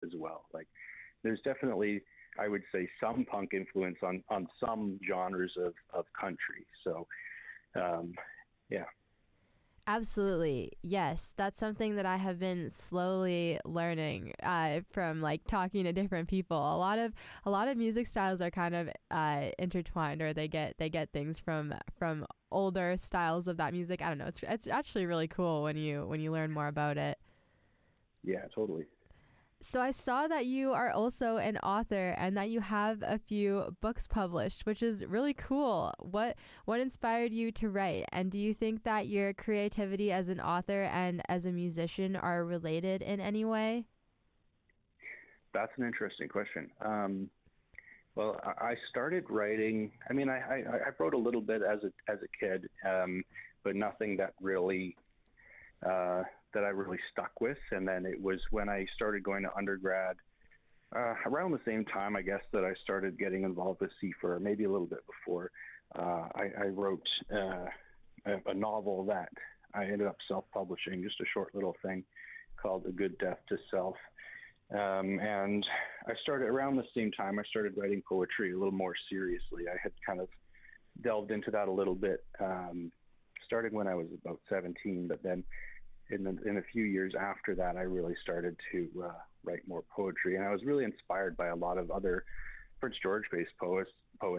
as well. Like there's definitely, I would say, some punk influence on some genres of country. So, yeah. Absolutely. Yes. That's something that I have been slowly learning from like talking to different people. A lot of music styles are kind of intertwined, or they get things from older styles of that music. I don't know. It's actually really cool when you learn more about it. Yeah, totally. So I saw that you are also an author and that you have a few books published, which is really cool. What inspired you to write? And do you think that your creativity as an author and as a musician are related in any way? That's an interesting question. Well, I started writing. I mean, I wrote a little bit as a kid, but nothing that really that I really stuck with. And then it was when I started going to undergrad, around the same time, I guess, that I started getting involved with CFER, maybe a little bit before. I wrote a novel that I ended up self-publishing, just a short little thing called A Good Death to Self. And I started around the same time I started writing poetry a little more seriously. I had kind of delved into that a little bit, starting when I was about 17, but then in a few years after that, I really started to write more poetry. And I was really inspired by a lot of other Prince George-based poets,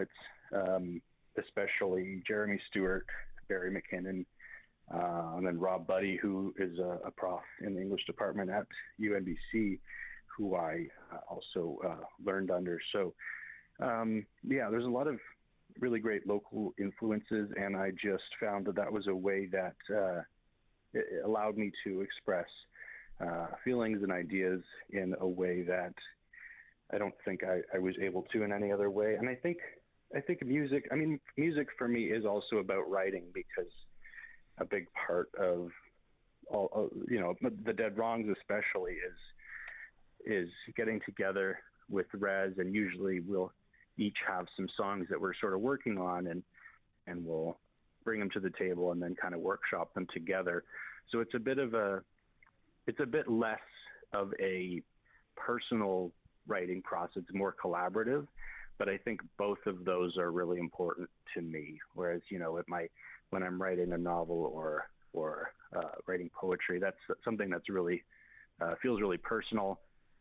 especially Jeremy Stewart, Barry McKinnon, and then Rob Buddy, who is a prof in the English department at UNBC, who I also learned under. So, yeah, there's a lot of really great local influences, and I just found that was a way that it allowed me to express feelings and ideas in a way that I don't think I was able to in any other way. And I think music for me is also about writing, because a big part of all, the Dead Wrongs especially is getting together with Rez, and usually we'll each have some songs that we're sort of working on, and we'll bring them to the table and then kind of workshop them together. So it's a bit less of a personal writing process, it's more collaborative, but I think both of those are really important to me. Whereas, when I'm writing a novel or writing poetry, that's something that's really feels really personal.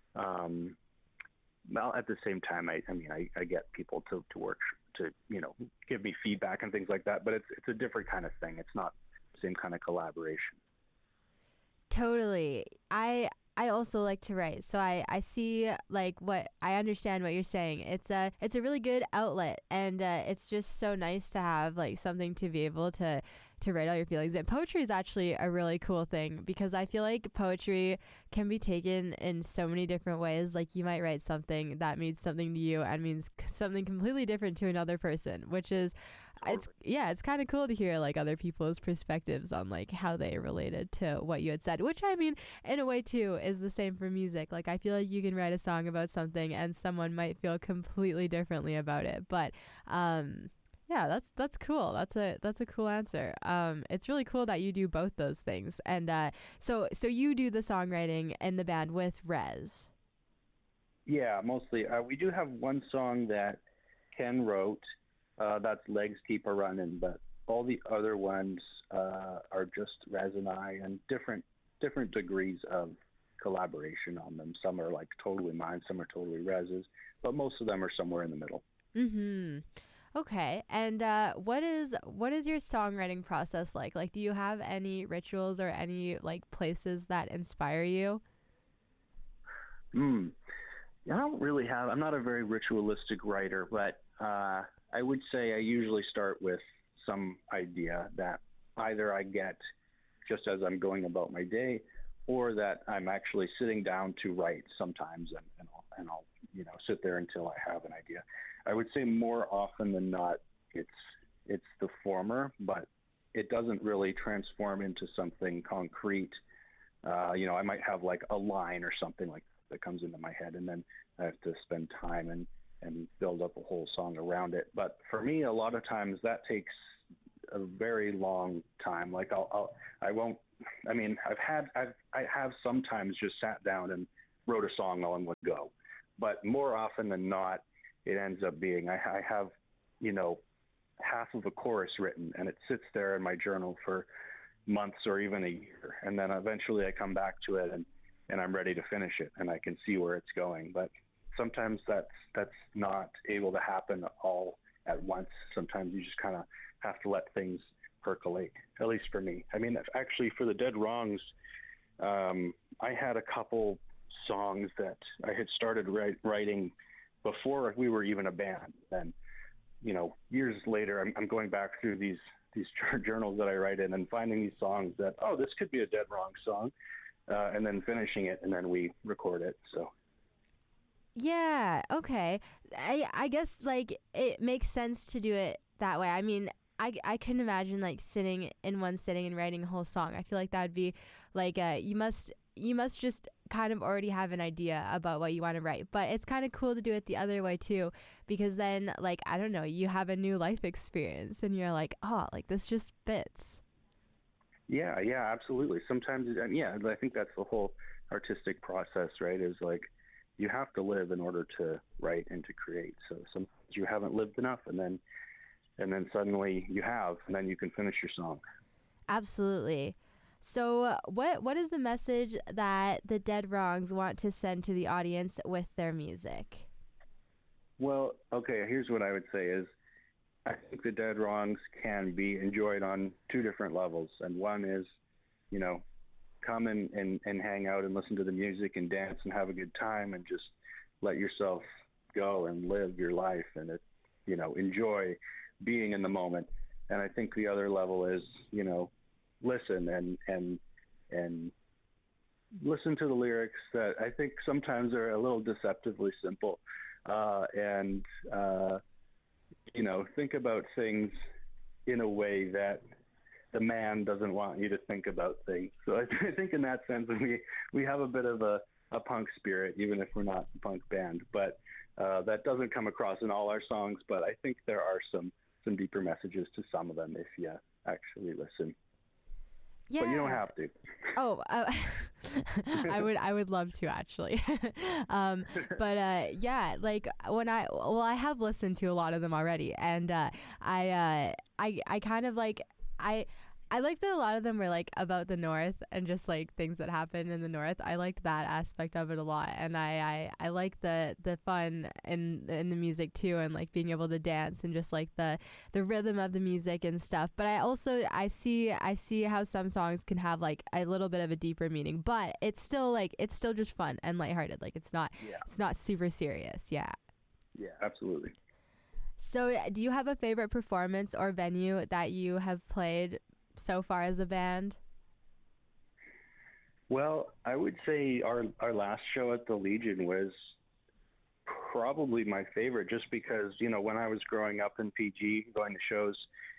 Well, at the same time, I get people to work to give me feedback and things like that, but it's a different kind of thing. It's not the same kind of collaboration. Totally. I also like to write, so I see I understand what you're saying. It's a really good outlet, and it's just so nice to have like something to be able to write all your feelings. And poetry is actually a really cool thing, because I feel like poetry can be taken in so many different ways. Like you might write something that means something to you and means something completely different to another person, which is it's kind of cool to hear like other people's perspectives on like how they related to what you had said, which I mean in a way too is the same for music. Like I feel like you can write a song about something and someone might feel completely differently about it, but yeah, that's cool. That's a cool answer. It's really cool that you do both those things. And so you do the songwriting in the band with Rez. Yeah, mostly. We do have one song that Ken wrote. That's Legs Keep a Running, but all the other ones are just Rez and I, and different degrees of collaboration on them. Some are like totally mine, some are totally Rez's, but most of them are somewhere in the middle. Mm-hmm. Okay. And what is your songwriting process like? Like, do you have any rituals or any like places that inspire you? I don't really have. I'm not a very ritualistic writer, but I would say I usually start with some idea that either I get just as I'm going about my day, or that I'm actually sitting down to write sometimes, and I'll sit there until I have an idea. I would say more often than not, it's the former, but it doesn't really transform into something concrete. I might have like a line or something like that comes into my head, and then I have to spend time and build up a whole song around it. But for me, a lot of times that takes a very long time. Like I have sometimes just sat down and wrote a song all in one go. But more often than not, it ends up being I have, half of a chorus written, and it sits there in my journal for months or even a year, and then eventually I come back to it and I'm ready to finish it, and I can see where it's going. But sometimes that's not able to happen all at once. Sometimes you just kind of have to let things percolate, at least for me. I mean, actually, for the Dead Wrongs, I had a couple songs that I had started writing before we were even a band. And, years later, I'm going back through these journals that I write in and finding these songs that, oh, this could be a Dead Wrongs song, and then finishing it, and then we record it. So. Yeah, okay. I guess, like, it makes sense to do it that way. I mean, I couldn't imagine, like, sitting in one sitting and writing a whole song. I feel like that would be, like, you must just kind of already have an idea about what you want to write. But it's kind of cool to do it the other way, too, because then, like, I don't know, you have a new life experience, and you're like, oh, like, this just fits. Yeah, absolutely. Sometimes, I think that's the whole artistic process, right, is, like, you have to live in order to write and to create. So sometimes you haven't lived enough, and then suddenly you have, and then you can finish your song. Absolutely. So what is the message that the Dead Wrongs want to send to the audience with their music? Well, okay, here's what I would say is I think the Dead Wrongs can be enjoyed on two different levels. And one is, come and hang out and listen to the music and dance and have a good time and just let yourself go and live your life and, enjoy being in the moment. And I think the other level is, listen and listen to the lyrics that I think sometimes are a little deceptively simple, and think about things in a way that the man doesn't want you to think about things. So I think in that sense we have a bit of a punk spirit, even if we're not a punk band, but that doesn't come across in all our songs. But I think there are some deeper messages to some of them if you actually listen. Yeah. But you don't have to. Oh, I would love to actually. But yeah, like I have listened to a lot of them already, and I kind of like I like that a lot of them were like about the North and just like things that happen in the North. I liked that aspect of it a lot, and I like the fun in the music too, and like being able to dance and just like the rhythm of the music and stuff. But I see how some songs can have like a little bit of a deeper meaning, but it's still just fun and lighthearted. Like it's not super serious. Yeah. Yeah, absolutely. So, do you have a favorite performance or venue that you have played so far as a band? Well, I would say our last show at the Legion was probably my favorite, just because, when I was growing up in PG, going to shows,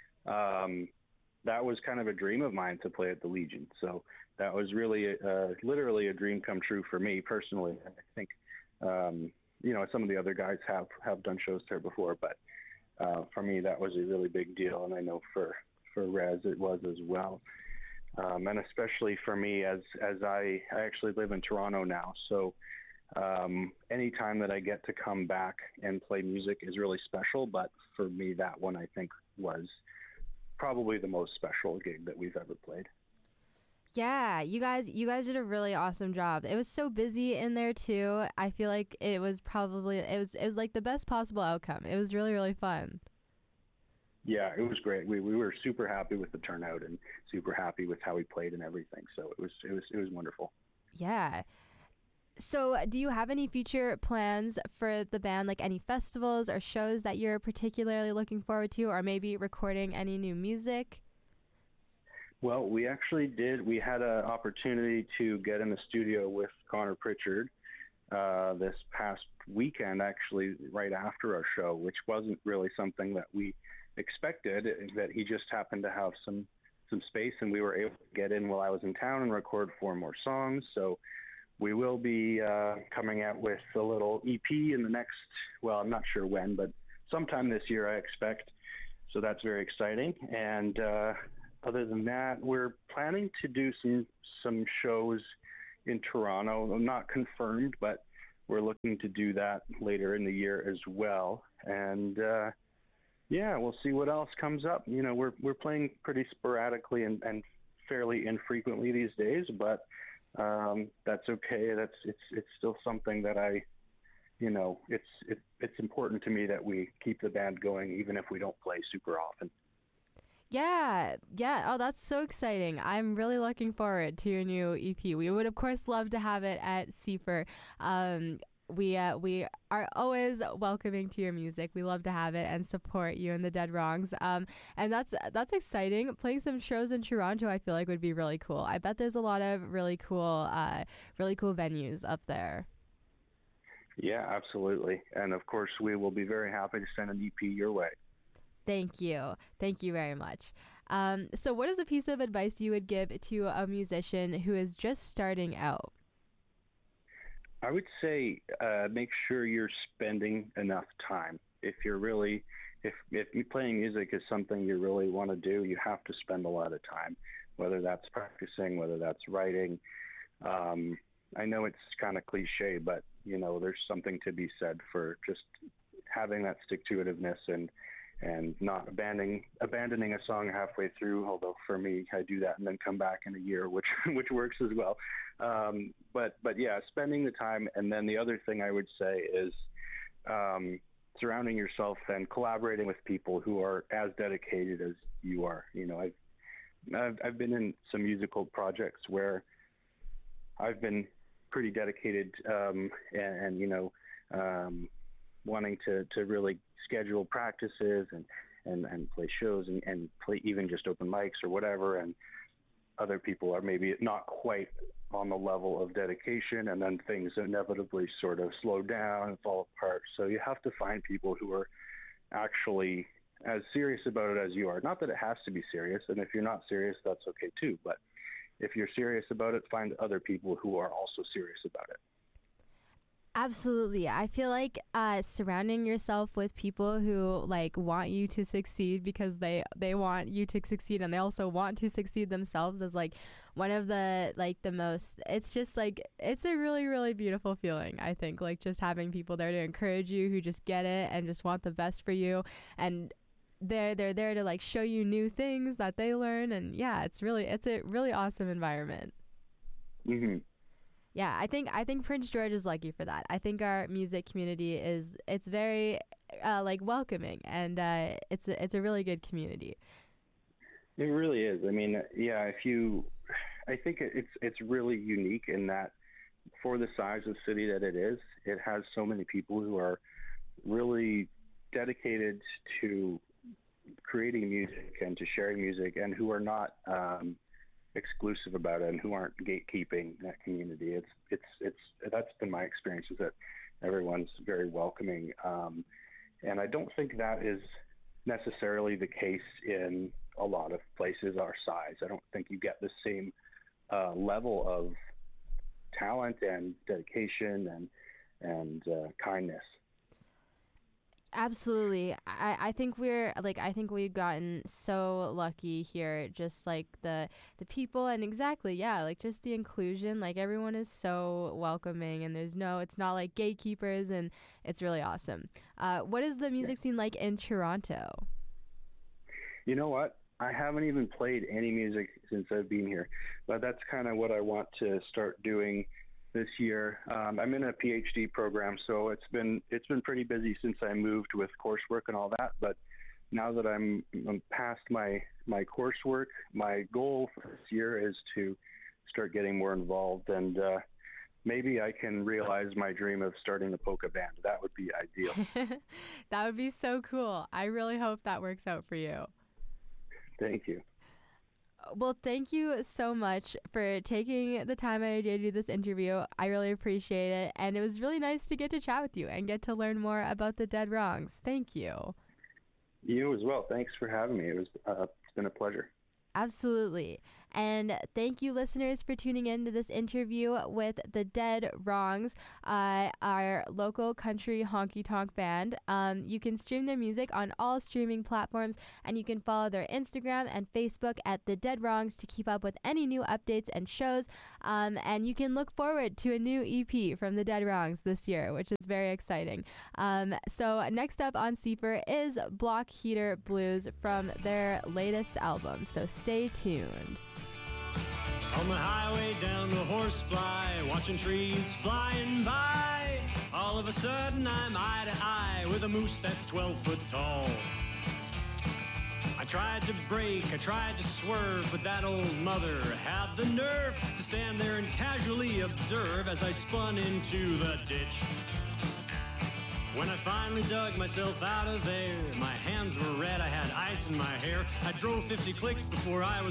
that was kind of a dream of mine to play at the Legion. So that was really literally a dream come true for me personally. And I think, some of the other guys have done shows there before, but for me, that was a really big deal. And I know for Rez it was as well, and especially for me as I actually live in Toronto now, so any time that I get to come back and play music is really special. But for me, that one I think was probably the most special gig that we've ever played. Yeah, you guys did a really awesome job. It was so busy in there too. I feel like it was like the best possible outcome. It was really, really fun. Yeah, it was great. We were super happy with the turnout and super happy with how we played and everything. So it was wonderful. Yeah. So do you have any future plans for the band, like any festivals or shows that you're particularly looking forward to, or maybe recording any new music? Well, we actually did. We had an opportunity to get in the studio with Connor Pritchard this past weekend, actually, right after our show, which wasn't really something that we expected, that he just happened to have some space, and we were able to get in while I was in town and record 4 more songs. So we will be coming out with a little EP in the next, well, I'm not sure when, but sometime this year, I expect. So that's very exciting. And other than that, we're planning to do some shows in Toronto. I'm not confirmed, but we're looking to do that later in the year as well. And yeah, we'll see what else comes up. You know, we're playing pretty sporadically and fairly infrequently these days, but that's okay. It's still something that it's important to me that we keep the band going even if we don't play super often. Yeah. Oh, that's so exciting. I'm really looking forward to your new EP. We would, of course, love to have it at CFER. We are always welcoming to your music. We love to have it and support you and the Dead Wrongs. And that's exciting. Playing some shows in Toronto, I feel like would be really cool. I bet there's a lot of really cool venues up there. Yeah, absolutely. And of course, we will be very happy to send an EP your way. Thank you very much. So what is a piece of advice you would give to a musician who is just starting out? I would say make sure you're spending enough time. If you're playing music is something you really want to do, you have to spend a lot of time, whether that's practicing, whether that's writing. I know it's kind of cliche, but there's something to be said for just having that stick-to-itiveness and not abandoning a song halfway through, although for me, I do that and then come back in a year, which works as well. But yeah, spending the time. And then the other thing I would say is surrounding yourself and collaborating with people who are as dedicated as you are. I've been in some musical projects where I've been pretty dedicated and wanting to really schedule practices and play shows and play even just open mics or whatever, and other people are maybe not quite on the level of dedication, and then things inevitably sort of slow down and fall apart. So you have to find people who are actually as serious about it as you are. Not that it has to be serious, and if you're not serious, that's okay too, but if you're serious about it, find other people who are also serious about it. Absolutely. I feel like surrounding yourself with people who want you to succeed because they want you to succeed, and they also want to succeed themselves, is one of the the most, it's just it's a really, really beautiful feeling. I think just having people there to encourage you, who just get it and just want the best for you, and they're there to show you new things that they learn. And yeah, it's a really awesome environment. Mm-hmm. Yeah, I think Prince George is lucky for that. I think our music community it's very welcoming, and it's a really good community. It really is. I mean, yeah, I think it's really unique in that for the size of city that it is, it has so many people who are really dedicated to creating music and to sharing music, and who are not exclusive about it and who aren't gatekeeping that community. That's been my experience, is that everyone's very welcoming, and I don't think that is necessarily the case in a lot of places our size. I don't think you get the same level of talent and dedication and kindness. Absolutely. I think we've gotten so lucky here, just the people, and exactly, yeah, just the inclusion, everyone is so welcoming, and it's not like gatekeepers, and it's really awesome. What is the music scene like in Toronto? You know what? I haven't even played any music since I've been here, but that's kind of what I want to start doing this year. I'm in a PhD program, so it's been pretty busy since I moved with coursework and all that. But now that I'm past my coursework, my goal for this year is to start getting more involved, and maybe I can realize my dream of starting a polka band. That would be ideal. That would be so cool. I really hope that works out for you. Thank you. Well, thank you so much for taking the time out of your day to do this interview. I really appreciate it. And it was really nice to get to chat with you and get to learn more about the Dead Wrongs. Thank you. You as well. Thanks for having me. It's been a pleasure. Absolutely. And thank you, listeners, for tuning in to this interview with the Dead Wrongs, our local country honky tonk band. You can stream their music on all streaming platforms, and you can follow their Instagram and Facebook at the Dead Wrongs to keep up with any new updates and shows. And you can look forward to a new EP from the Dead Wrongs this year, which is very exciting. So next up on Seefer is Block Heater Blues from their latest album. So stay tuned. On the highway down the Horsefly, watching trees flying by. All of a sudden I'm eye to eye with a moose that's 12 foot tall. I tried to brake, I tried to swerve, but that old mother had the nerve to stand there and casually observe as I spun into the ditch. When I finally dug myself out of there, my hands were red, I had ice in my hair. I drove 50 clicks before I was